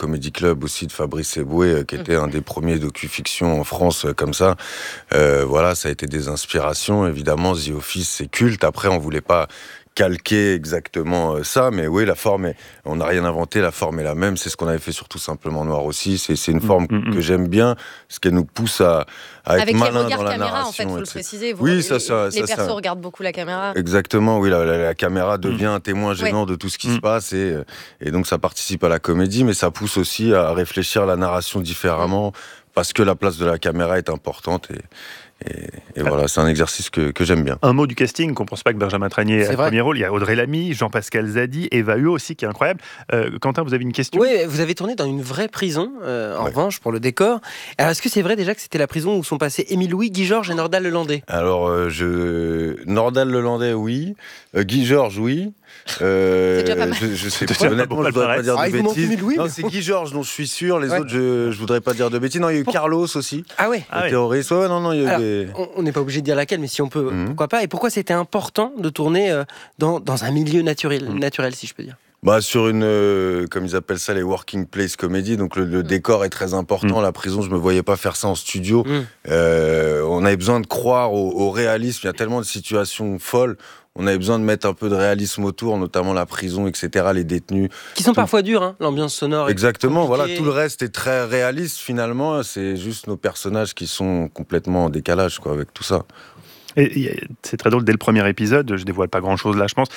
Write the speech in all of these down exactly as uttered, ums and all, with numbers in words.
Comedy Club aussi de Fabrice Eboué, euh, qui était un des premiers docu-fiction en France euh, comme ça. Euh, voilà, ça a été des inspirations. Évidemment, The Office, c'est culte. Après, on voulait pas calquer exactement euh, ça, mais oui, la forme, est, on n'a rien inventé, la forme est la même. C'est ce qu'on avait fait sur Tout Simplement Noir aussi. C'est, c'est une forme mmh, mmh. que j'aime bien, ce qui nous pousse à, à être Avec malin les dans la caméra, narration. En fait, faut le préciser. Vous, oui, les, ça, ça, les ça, persos ça, regardent beaucoup la caméra. Exactement, oui, la, la, la caméra devient mmh. un témoin gênant ouais. de tout ce qui mmh. se passe, et, et donc ça participe à la comédie, mais ça pousse aussi à réfléchir la narration différemment, mmh. parce que la place de la caméra est importante. Et, Et, et voilà, c'est un exercice que, que j'aime bien. Un mot du casting, qu'on ne pense pas que Benjamin Tranier a le premier rôle. Il y a Audrey Lamy, Jean-Pascal Zadi, Eva Huot aussi, qui est incroyable. Euh, Quentin, vous avez une question ? Oui, vous avez tourné dans une vraie prison, euh, en ouais. revanche, pour le décor. Alors, est-ce que c'est vrai déjà que c'était la prison où sont passés Émile Louis, Guy Georges et Nordal Lelandais ? Alors, euh, je... Nordal Lelandais, oui. Euh, Guy Georges, oui. Euh, c'est déjà pas mal. Je, je sais pas, honnêtement, je ne voudrais pas dire ah, de bêtises. Louis, non, mais... c'est Guy Georges dont je suis sûr. Les ouais. autres, je ne voudrais pas dire de bêtises. Non, il y a eu pour... Carlos aussi. Ah ouais. Le terroriste. Ouais, non, non, il y a Alors, eu des... On n'est pas obligé de dire laquelle, mais si on peut, mmh. pourquoi pas. Et pourquoi c'était important de tourner euh, dans, dans un milieu naturel, mmh. naturel, si je peux dire ? Bah, sur une, euh, comme ils appellent ça, les working place comedy, donc le, le mmh. décor est très important. Mmh. La prison, je me voyais pas faire ça en studio. Mmh. Euh, on avait besoin de croire au, au réalisme. Il y a tellement de situations folles. On avait besoin de mettre un peu de réalisme autour, notamment la prison, et cetera, les détenus. Qui sont tout... parfois durs, hein, l'ambiance sonore. Exactement, voilà, tout le reste est très réaliste finalement. C'est juste nos personnages qui sont complètement en décalage, quoi, avec tout ça. Et c'est très drôle, dès le premier épisode, je dévoile pas grand-chose là, je pense,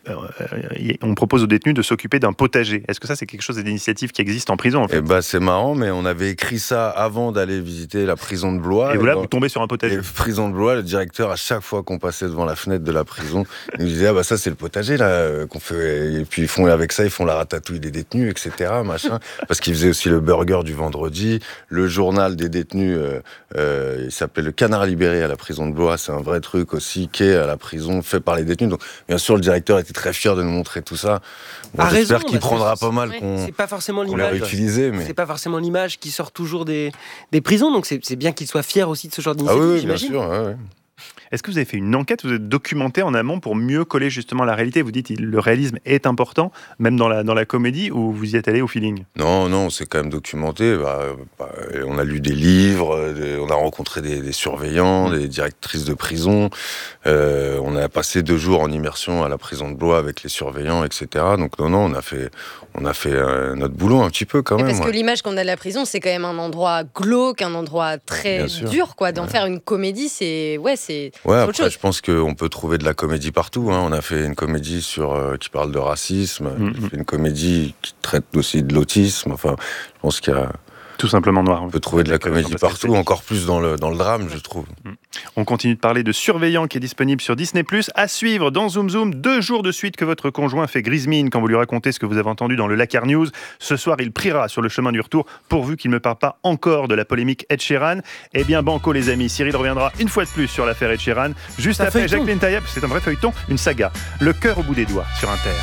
on propose aux détenus de s'occuper d'un potager. Est-ce que ça, c'est quelque chose d'initiative qui existe en prison, en fait ? Eh ben, c'est marrant, mais on avait écrit ça avant d'aller visiter la prison de Blois. Et, et voilà, dans... vous tombez sur un potager. Et prison de Blois, le directeur, à chaque fois qu'on passait devant la fenêtre de la prison, il nous disait, ah bah ça, c'est le potager, là, qu'on fait. Et puis, ils font, avec ça, ils font la ratatouille des détenus, et cetera, machin. Parce qu'ils faisaient aussi le burger du vendredi, le journal des détenus, euh, euh, il s'appelait le Canard libéré à la prison de Blois, c'est un vrai truc aussi qui est à la prison fait par les détenus. Donc bien sûr le directeur était très fier de nous montrer tout ça. Bon, j'espère raison, qu'il prendra pas mal qu'on, c'est pas forcément qu'on l'image, l'a utilisé, mais c'est pas forcément l'image qui sort toujours des, des prisons, donc c'est, c'est bien qu'il soit fier aussi de ce genre d'initiative. Ah oui, oui j'imagine. Bien sûr. Ouais, ouais. Est-ce que vous avez fait une enquête, vous êtes documenté en amont pour mieux coller justement la réalité ? Vous dites que le réalisme est important, même dans la, dans la comédie, ou vous y êtes allé au feeling ? Non, non, c'est quand même documenté. Bah, bah, on a lu des livres, des, on a rencontré des, des surveillants, des directrices de prison. Euh, on a passé deux jours en immersion à la prison de Blois avec les surveillants, et cetera. Donc non, non, on a fait, on a fait euh, notre boulot un petit peu quand même. Parce ouais. que l'image qu'on a de la prison, c'est quand même un endroit glauque, un endroit très dur, quoi. D'en ouais. faire une comédie, c'est, ouais, c'est. Ouais, après, je pense qu'on peut trouver de la comédie partout. Hein. On a fait une comédie sur, euh, qui parle de racisme, mm-hmm. on a fait une comédie qui traite aussi de l'autisme. Enfin, je pense qu'il y a... Tout simplement noir. On peut trouver de la comédie partout, encore plus dans le, dans le drame, je trouve. On continue de parler de Surveillant qui est disponible sur Disney plus. À suivre dans Zoom Zoom, deux jours de suite que votre conjoint fait grise mine quand vous lui racontez ce que vous avez entendu dans le Lakar News. Ce soir, il priera sur le chemin du retour, pourvu qu'il ne me parle pas encore de la polémique Ed Sheeran. Eh bien, banco les amis, Cyril reviendra une fois de plus sur l'affaire Ed Sheeran. Juste après, Jacqueline Taillab, c'est un vrai feuilleton, une saga. Le cœur au bout des doigts sur Inter.